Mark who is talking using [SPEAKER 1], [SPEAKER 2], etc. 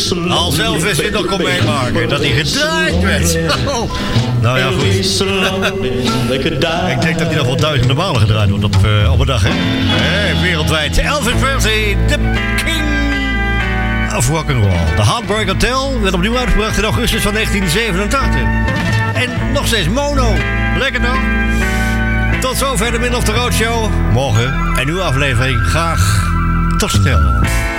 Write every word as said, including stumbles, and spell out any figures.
[SPEAKER 1] Als Elvis dit nog kon meemaken, dat hij gedraaid werd. Oh. Nou ja, goed. Ik denk dat hij nog wel duizenden malen gedraaid wordt op, uh, op een dag, hè? Hey, wereldwijd. Elvis Presley, the king of rock'n'roll. The Heartbreak Hotel werd opnieuw uitgebracht in augustus van negentien zevenentachtig. En nog steeds mono. Lekker toch? Tot zover de Middle of the Road Show. Morgen een nieuwe aflevering. Graag tot snel.